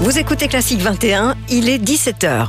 Vous écoutez Classique 21, il est 17h.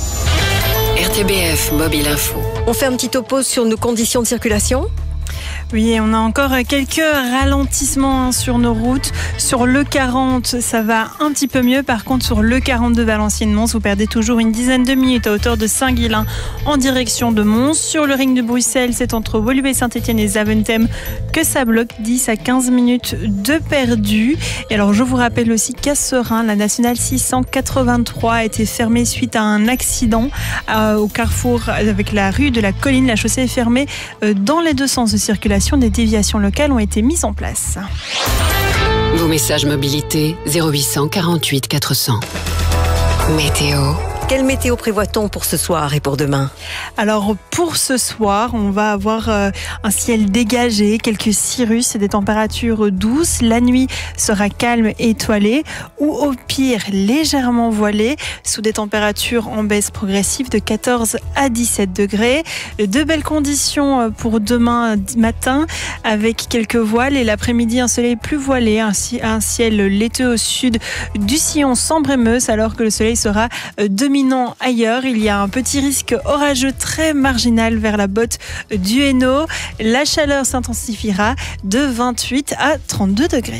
RTBF Mobile Info. On fait un petit topo sur nos conditions de circulation ? Oui, on a encore quelques ralentissements sur nos routes. Sur le 40, ça va un petit peu mieux. Par contre, sur le 42 Valenciennes-Mons, vous perdez toujours une dizaine de minutes à hauteur de Saint-Guilain en direction de Mons. Sur le ring de Bruxelles, c'est entre Woluwe-Saint-Étienne et Zaventem que ça bloque 10 à 15 minutes de perdu. Et alors, je vous rappelle aussi qu'à Seraing, la nationale 683 a été fermée suite à un accident au carrefour avec la rue de la Colline. La chaussée est fermée dans les deux sens de circulation. Des déviations locales ont été mises en place. Vos messages mobilité 0800 48 400. Météo. Quelle météo prévoit-on pour ce soir et pour demain ? Alors pour ce soir, on va avoir un ciel dégagé, quelques cirrus et des températures douces. La nuit sera calme et étoilée ou au pire légèrement voilée sous des températures en baisse progressive de 14 à 17 degrés. De belles conditions pour demain matin avec quelques voiles et l'après-midi un soleil plus voilé, un ciel laiteux au sud du sillon Sambre-et-Meuse alors que le soleil sera dominant ailleurs. Il y a un petit risque orageux très marginal vers la botte du Hainaut. La chaleur s'intensifiera de 28 à 32 degrés.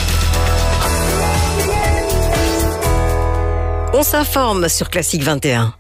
On s'informe sur Classique 21.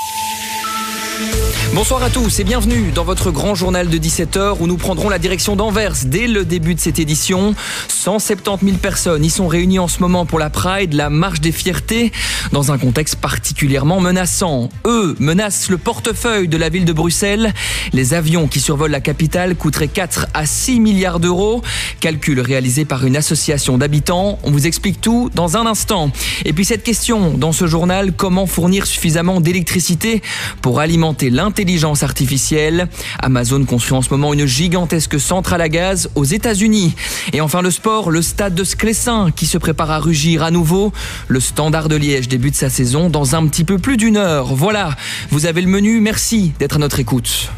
Bonsoir à tous et bienvenue dans votre grand journal de 17h où nous prendrons la direction d'Anvers dès le début de cette édition. 170 000 personnes y sont réunies en ce moment pour la Pride, la marche des fiertés, dans un contexte particulièrement menaçant. Eux menacent le portefeuille de la ville de Bruxelles. Les avions qui survolent la capitale coûteraient 4 à 6 milliards d'euros. Calcul réalisé par une association d'habitants. On vous explique tout dans un instant. Et puis cette question dans ce journal, comment fournir suffisamment d'électricité pour alimenter l'intelligence artificielle. Amazon construit en ce moment une gigantesque centrale à gaz aux États-Unis. Et enfin le sport, le stade de Sclessin qui se prépare à rugir à nouveau. Le Standard de Liège débute sa saison dans un petit peu plus d'une heure. Voilà, vous avez le menu. Merci d'être à notre écoute.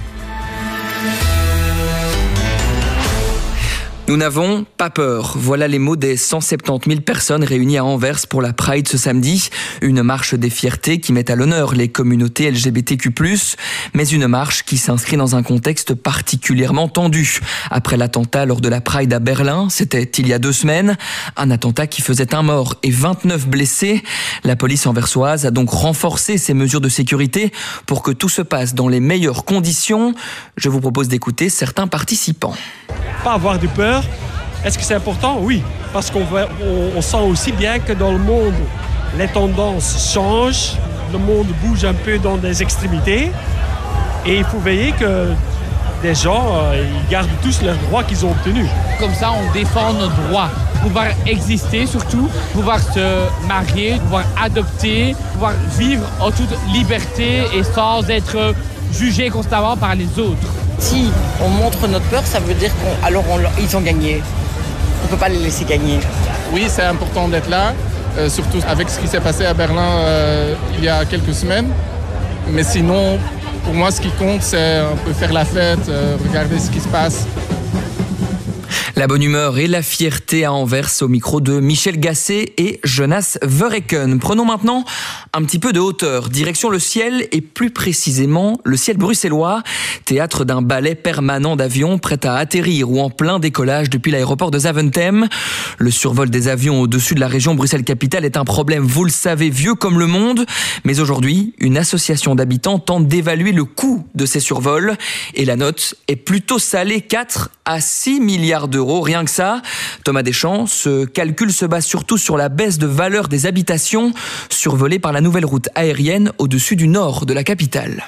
Nous n'avons pas peur. Voilà les mots des 170 000 personnes réunies à Anvers pour la Pride ce samedi. Une marche des fiertés qui met à l'honneur les communautés LGBTQ+, mais une marche qui s'inscrit dans un contexte particulièrement tendu. Après l'attentat lors de la Pride à Berlin, c'était il y a 2 semaines, un attentat qui faisait 1 mort et 29 blessés. La police anversoise a donc renforcé ses mesures de sécurité pour que tout se passe dans les meilleures conditions. Je vous propose d'écouter certains participants. Pas avoir de peur. Est-ce que c'est important? Oui, parce qu'on sent aussi bien que dans le monde, les tendances changent, le monde bouge un peu dans des extrémités et il faut veiller que des gens ils gardent tous leurs droits qu'ils ont obtenus. Comme ça, on défend nos droits. Pouvoir exister surtout, pouvoir se marier, pouvoir adopter, pouvoir vivre en toute liberté et sans être jugé constamment par les autres. Si on montre notre peur, ça veut dire qu'ils ont gagné. On ne peut pas les laisser gagner. Oui, c'est important d'être là, surtout avec ce qui s'est passé à Berlin il y a quelques semaines. Mais sinon, pour moi, ce qui compte, c'est un peu faire la fête, regarder ce qui se passe. La bonne humeur et la fierté à Anvers au micro de Michel Gasset et Jonas Verreken. Prenons maintenant un petit peu de hauteur. Direction le ciel et plus précisément le ciel bruxellois, théâtre d'un ballet permanent d'avions prêts à atterrir ou en plein décollage depuis l'aéroport de Zaventem. Le survol des avions au-dessus de la région Bruxelles-Capitale est un problème, vous le savez, vieux comme le monde. Mais aujourd'hui, une association d'habitants tente d'évaluer le coût de ces survols et la note est plutôt salée, 4 à 6 milliards d'euros. Rien que ça. Thomas Deschamps, ce calcul se base surtout sur la baisse de valeur des habitations survolées par la nouvelle route aérienne au-dessus du nord de la capitale.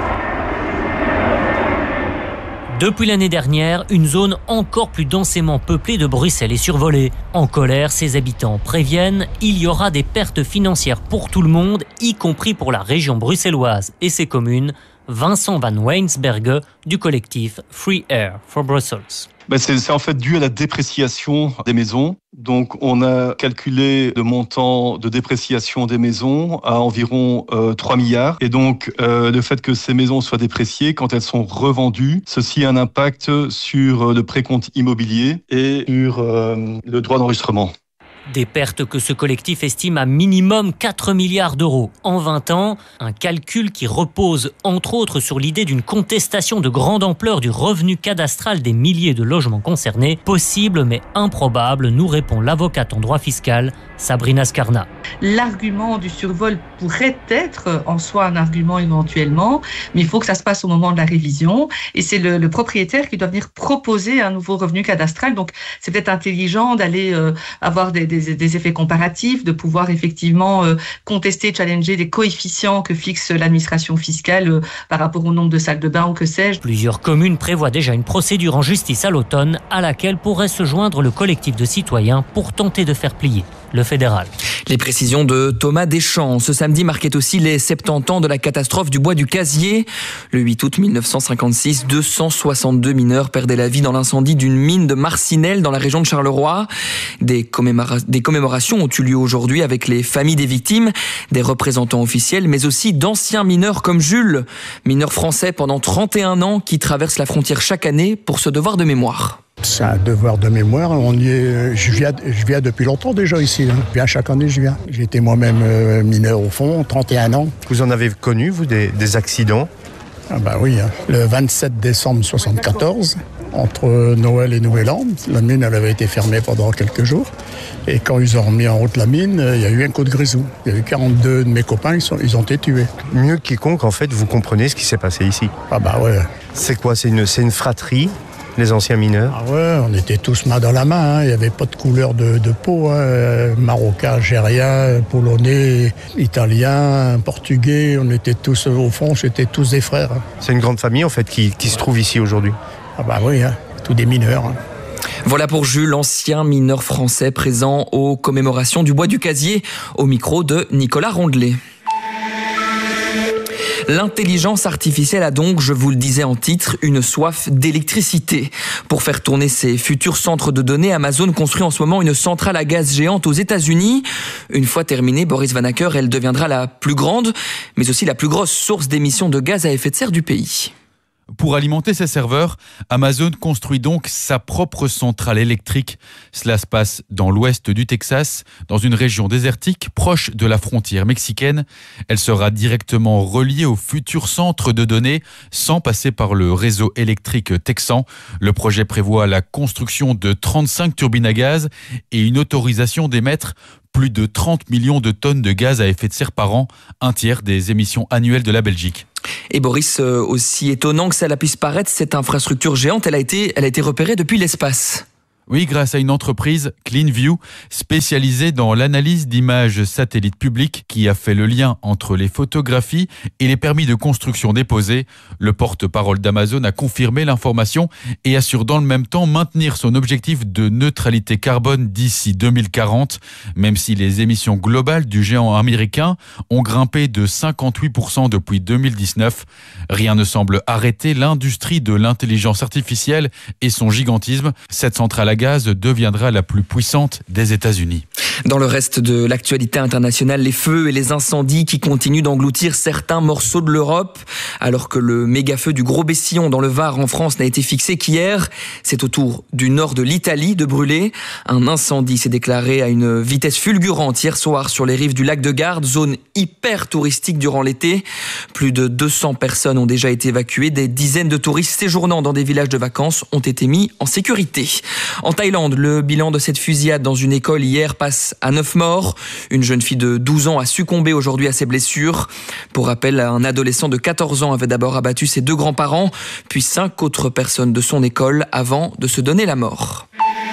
Depuis l'année dernière, une zone encore plus densément peuplée de Bruxelles est survolée. En colère, ses habitants préviennent, il y aura des pertes financières pour tout le monde, y compris pour la région bruxelloise et ses communes. Vincent Van Weinsberge du collectif Free Air for Brussels. C'est en fait dû à la dépréciation des maisons. Donc on a calculé le montant de dépréciation des maisons à environ 3 milliards. Et donc le fait que ces maisons soient dépréciées, quand elles sont revendues, ceci a un impact sur le précompte immobilier et sur le droit d'enregistrement. Des pertes que ce collectif estime à minimum 4 milliards d'euros en 20 ans. Un calcul qui repose entre autres sur l'idée d'une contestation de grande ampleur du revenu cadastral des milliers de logements concernés. Possible mais improbable, nous répond l'avocate en droit fiscal Sabrina Scarna. L'argument du survol pourrait être en soi un argument éventuellement, mais il faut que ça se passe au moment de la révision et c'est le propriétaire qui doit venir proposer un nouveau revenu cadastral. Donc c'est peut-être intelligent d'aller avoir des effets comparatifs, de pouvoir effectivement contester, challenger les coefficients que fixe l'administration fiscale par rapport au nombre de salles de bain ou que sais-je. Plusieurs communes prévoient déjà une procédure en justice à l'automne à laquelle pourrait se joindre le collectif de citoyens pour tenter de faire plier le fédéral. Les précisions de Thomas Deschamps. Ce samedi marquait aussi les 70 ans de la catastrophe du bois du Casier. Le 8 août 1956, 262 mineurs perdaient la vie dans l'incendie d'une mine de Marcinelle dans la région de Charleroi. Des commémorations ont eu lieu aujourd'hui avec les familles des victimes, des représentants officiels, mais aussi d'anciens mineurs comme Jules, mineur français pendant 31 ans qui traverse la frontière chaque année pour ce devoir de mémoire. C'est un devoir de mémoire. Je viens depuis longtemps déjà ici. Je viens chaque année, je viens. J'ai été moi-même mineur au fond, 31 ans. Vous en avez connu, vous, des accidents ? Ah bah oui, le 27 décembre 1974, entre Noël et Nouvel An, la mine elle avait été fermée pendant quelques jours. Et quand ils ont remis en route la mine, il y a eu un coup de grisou. Il y a eu 42 de mes copains, ils ont été tués. Mieux que quiconque, en fait, vous comprenez ce qui s'est passé ici. Ah bah ouais. C'est quoi ? C'est une fratrie ? Les anciens mineurs. Ah ouais, on était tous main dans la main, Il n'y avait pas de couleur de peau, Marocain, Algérien, Polonais, Italien, Portugais, on était tous, au fond, c'était tous des frères. C'est une grande famille en fait qui se trouve ici aujourd'hui. Ah bah oui, tous des mineurs. Voilà pour Jules, ancien mineur français présent aux commémorations du bois du Casier, au micro de Nicolas Rondelet. L'intelligence artificielle a donc, je vous le disais en titre, une soif d'électricité. Pour faire tourner ses futurs centres de données, Amazon construit en ce moment une centrale à gaz géante aux États-Unis. Une fois terminée, Boris Vanacker, elle deviendra la plus grande, mais aussi la plus grosse source d'émissions de gaz à effet de serre du pays. Pour alimenter ses serveurs, Amazon construit donc sa propre centrale électrique. Cela se passe dans l'ouest du Texas, dans une région désertique proche de la frontière mexicaine. Elle sera directement reliée au futur centre de données sans passer par le réseau électrique texan. Le projet prévoit la construction de 35 turbines à gaz et une autorisation d'émettre plus de 30 millions de tonnes de gaz à effet de serre par an, un tiers des émissions annuelles de la Belgique. Et Boris, aussi étonnant que cela puisse paraître, cette infrastructure géante, elle a été repérée depuis l'espace. Oui, grâce à une entreprise, CleanView, spécialisée dans l'analyse d'images satellites publiques, qui a fait le lien entre les photographies et les permis de construction déposés. Le porte-parole d'Amazon a confirmé l'information et assure dans le même temps maintenir son objectif de neutralité carbone d'ici 2040, même si les émissions globales du géant américain ont grimpé de 58% depuis 2019. Rien ne semble arrêter l'industrie de l'intelligence artificielle et son gigantisme. Cette centrale à gaz deviendra la plus puissante des États-Unis. Dans le reste de l'actualité internationale, les feux et les incendies qui continuent d'engloutir certains morceaux de l'Europe. Alors que le méga-feu du Gros Bessillon dans le Var en France n'a été fixé qu'hier, c'est au tour du nord de l'Italie de brûler. Un incendie s'est déclaré à une vitesse fulgurante hier soir sur les rives du lac de Garde, zone hyper touristique durant l'été. Plus de 200 personnes ont déjà été évacuées. Des dizaines de touristes séjournant dans des villages de vacances ont été mis en sécurité. En Thaïlande, le bilan de cette fusillade dans une école hier passe à 9 morts. Une jeune fille de 12 ans a succombé aujourd'hui à ses blessures. Pour rappel, un adolescent de 14 ans avait d'abord abattu ses 2 grands-parents, puis 5 autres personnes de son école avant de se donner la mort.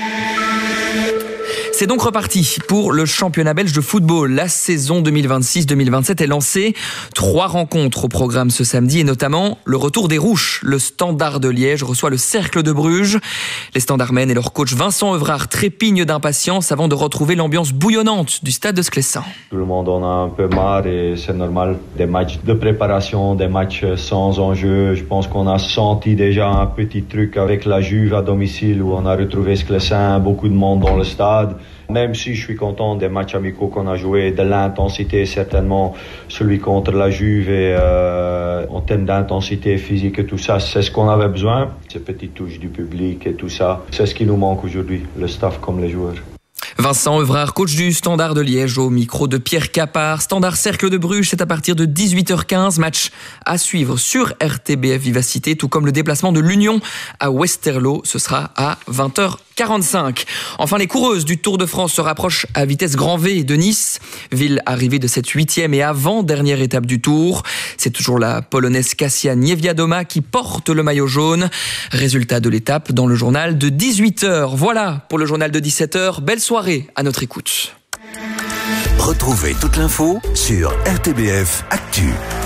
C'est donc reparti pour le championnat belge de football. La saison 2026-2027 est lancée. 3 rencontres au programme ce samedi et notamment le retour des Rouges. Le Standard de Liège reçoit le Cercle de Bruges. Les Standardmen et leur coach Vincent Evrard trépignent d'impatience avant de retrouver l'ambiance bouillonnante du stade de Sclessin. Tout le monde en a un peu marre et c'est normal. Des matchs de préparation, des matchs sans enjeu. Je pense qu'on a senti déjà un petit truc avec la Juve à domicile où on a retrouvé Sclessin, beaucoup de monde dans le stade. Même si je suis content des matchs amicaux qu'on a joués, de l'intensité certainement, celui contre la Juve et en termes d'intensité physique et tout ça, c'est ce qu'on avait besoin. Ces petites touches du public et tout ça, c'est ce qui nous manque aujourd'hui, le staff comme les joueurs. Vincent Evrard, coach du Standard de Liège, au micro de Pierre Capard. Standard Cercle de Bruges, c'est à partir de 18h15. Match à suivre sur RTBF Vivacité, tout comme le déplacement de l'Union à Westerlo. Ce sera à 20h45. Enfin, les coureuses du Tour de France se rapprochent à vitesse grand V de Nice, ville arrivée de cette 8e et avant-dernière étape du Tour. C'est toujours la Polonaise Kasia Niewiadoma qui porte le maillot jaune. Résultat de l'étape dans le journal de 18h. Voilà pour le journal de 17h. Belle soirée à notre écoute. Retrouvez toute l'info sur RTBF Actu.